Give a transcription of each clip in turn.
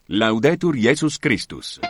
Laudetur Jesus Christus.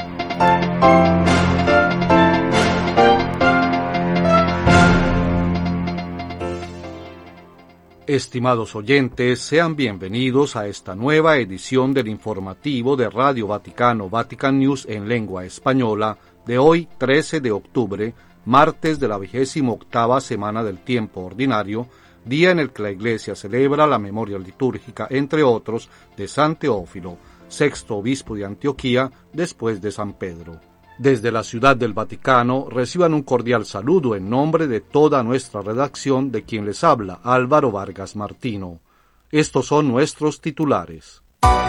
Estimados oyentes, sean bienvenidos a esta nueva edición del informativo de Radio Vaticano, Vatican News en lengua española, de hoy 13 de octubre, martes de la 28ª semana del tiempo ordinario, día en el que la Iglesia celebra la memoria litúrgica, entre otros, de San Teófilo, sexto obispo de Antioquía, después de San Pedro. Desde la Ciudad del Vaticano reciban un cordial saludo en nombre de toda nuestra redacción, de quien les habla Álvaro Vargas Martino. Estos son nuestros titulares.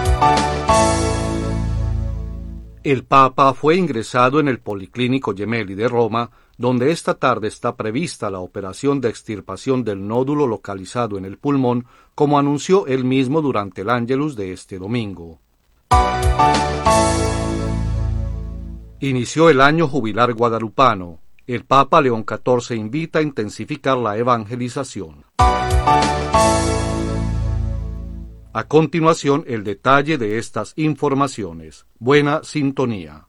El Papa fue ingresado en el Policlínico Gemelli de Roma, donde esta tarde está prevista la operación de extirpación del nódulo localizado en el pulmón, como anunció él mismo durante el Ángelus de este domingo. Inició el año jubilar guadalupano. El Papa León XIV invita a intensificar la evangelización. A continuación, el detalle de estas informaciones. Buena sintonía.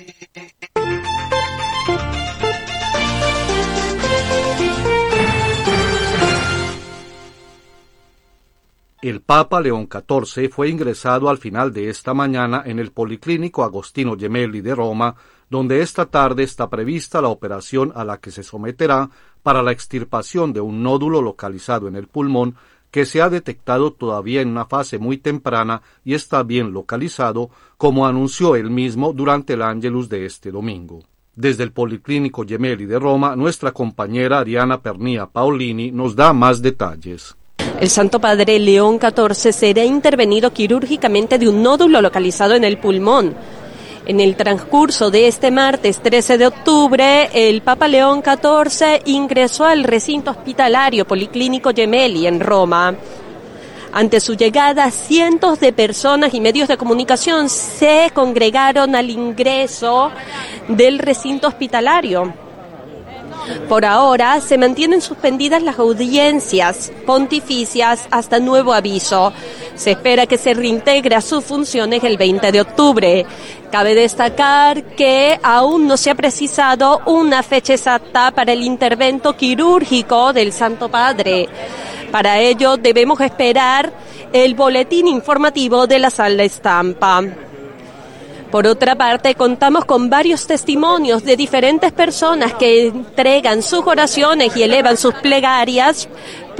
El Papa León XIV fue ingresado al final de esta mañana en el Policlínico Agostino Gemelli de Roma, donde esta tarde está prevista la operación a la que se someterá para la extirpación de un nódulo localizado en el pulmón que se ha detectado todavía en una fase muy temprana y está bien localizado, como anunció él mismo durante el Ángelus de este domingo. Desde el Policlínico Gemelli de Roma, nuestra compañera Ariana Pernia Paolini nos da más detalles. El Santo Padre León XIV será intervenido quirúrgicamente de un nódulo localizado en el pulmón. En el transcurso de este martes 13 de octubre, el Papa León XIV ingresó al recinto hospitalario Policlínico Gemelli en Roma. Ante su llegada, cientos de personas y medios de comunicación se congregaron al ingreso del recinto hospitalario. Por ahora, se mantienen suspendidas las audiencias pontificias hasta nuevo aviso. Se espera que se reintegre a sus funciones el 20 de octubre. Cabe destacar que aún no se ha precisado una fecha exacta para el intervento quirúrgico del Santo Padre. Para ello, debemos esperar el boletín informativo de la Sala Estampa. Por otra parte, contamos con varios testimonios de diferentes personas que entregan sus oraciones y elevan sus plegarias